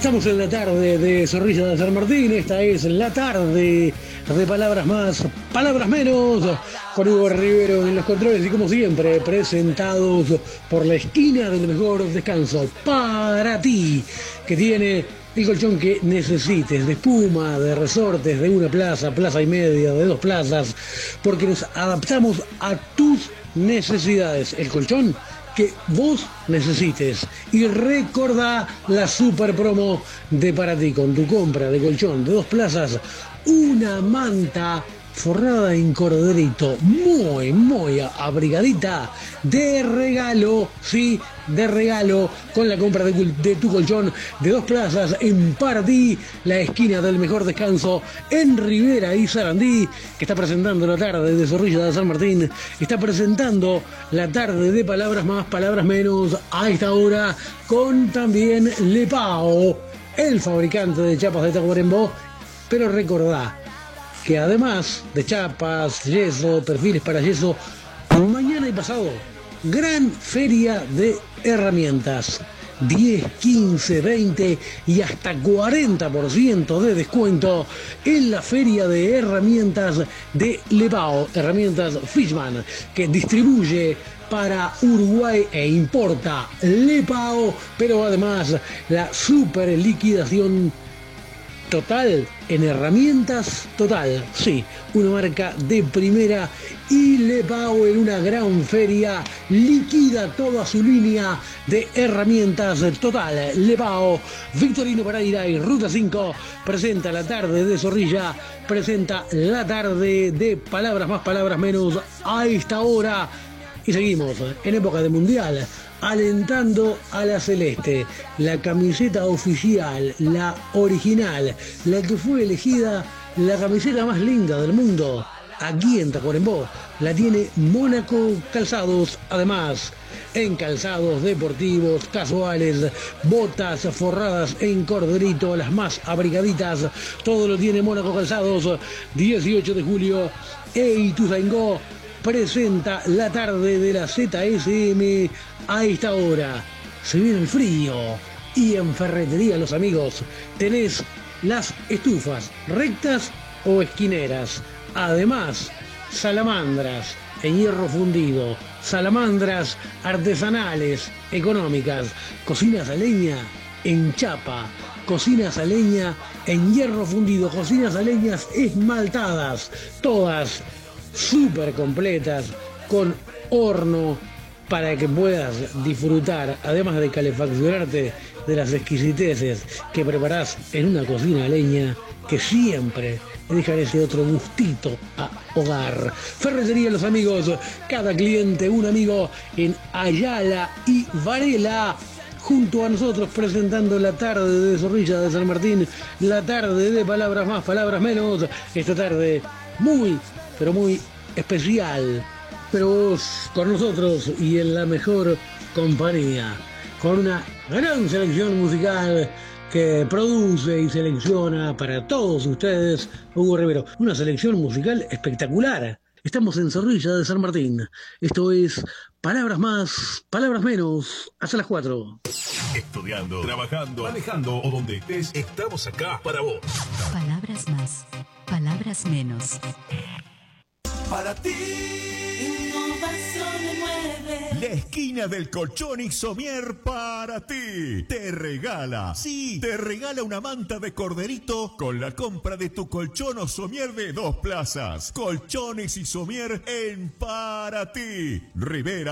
Estamos en la tarde de Zorrilla de San Martín. Esta es la tarde de Palabras Más, Palabras Menos, con Hugo Rivero en los controles y como siempre presentados por la esquina del mejor descanso para ti, que tiene el colchón que necesites, de espuma, de resortes, de una plaza, plaza y media, de 2 plazas, porque nos adaptamos a tus necesidades. El colchón que vos necesites. Y recordá la super promo de para ti. Con tu compra de colchón de 2 plazas, una manta forrada en corderito, muy abrigadita, de regalo, sí, de regalo, con la compra de tu colchón de 2 plazas en Paratí, la esquina del mejor descanso en Rivera y Sarandí, que está presentando la tarde de Zorrilla de San Martín, está presentando la tarde de Palabras Más, Palabras Menos, a esta hora, con también Lepao, el fabricante de chapas de Tacuarembó. Pero recordá que además de chapas, yeso, perfiles para yeso, mañana y pasado, gran feria de herramientas. 10, 15, 20 y hasta 40% de descuento en la feria de herramientas de Lepao, herramientas Fishman, que distribuye para Uruguay e importa Lepao, pero además la super liquidación total en herramientas, total, sí, una marca de primera, y Lepao en una gran feria liquida toda su línea de herramientas total. Lepao, Victorino Pereira y Ruta 5 presenta la tarde de Zorrilla, presenta la tarde de Palabras Más, Palabras Menos a esta hora, y seguimos en época de mundial, alentando a la celeste, la camiseta oficial, la original, la que fue elegida la camiseta más linda del mundo. Aquí en Tacuarembó la tiene Mónaco Calzados, además en calzados deportivos, casuales, botas forradas en corderito, las más abrigaditas, todo lo tiene Mónaco Calzados. 18 de julio, Ituzaingó presenta la tarde de la ZSM a esta hora. Se viene el frío y en Ferretería Los Amigos tenés las estufas rectas o esquineras. Además, salamandras en hierro fundido, salamandras artesanales, económicas, cocinas a leña en chapa, cocinas a leña en hierro fundido, cocinas a leñas esmaltadas, todas súper completas, con horno para que puedas disfrutar, además de calefaccionarte, de las exquisiteces que preparás en una cocina a leña que siempre dejan ese otro gustito a hogar. Ferretería Los Amigos, cada cliente un amigo, en Ayala y Varela, junto a nosotros presentando la tarde de Zorrilla de San Martín, la tarde de Palabras Más, Palabras Menos, esta tarde muy, pero muy especial, pero vos con nosotros y en la mejor compañía, con una gran selección musical que produce y selecciona para todos ustedes Hugo Rivero. Una selección musical espectacular. Estamos en Zorrilla de San Martín. Esto es Palabras Más, Palabras Menos, hasta las 4. Estudiando, trabajando, manejando o donde estés, estamos acá para vos. Palabras Más, Palabras Menos. Para ti, Innovación 9. La esquina del colchón Isomier para ti. Te regala, sí, te regala una manta de corderito con la compra de tu colchón o somier de 2 plazas. Colchones Isomier en para ti. Rivera